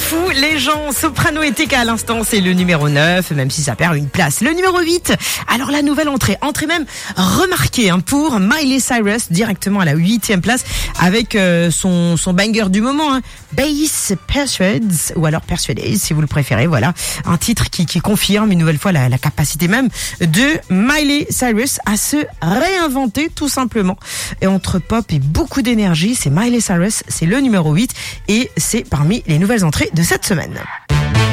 fou, les gens. Soprano et TK à l'instant, c'est le numéro 9, même si ça perd une place. Le numéro 8, alors la nouvelle entrée même remarquée pour Miley Cyrus, directement à la 8e place, avec son banger du moment, Bass Persuades, ou alors Persuaded si vous le préférez, voilà. Un titre qui confirme une nouvelle fois la capacité même de Miley Cyrus à se réinventer tout simplement. Et entre pop et beaucoup d'énergie, c'est Miley Cyrus, c'est le numéro 8 et c'est parmi les nouvelles entrées de cette semaine.